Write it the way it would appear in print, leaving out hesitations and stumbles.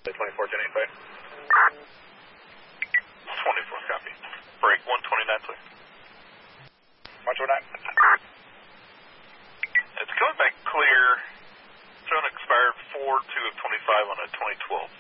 24, 1085. 24, copy. Break 129, please. 129. It's coming back clear. Showing expired 4/2 of 25 on a 2012.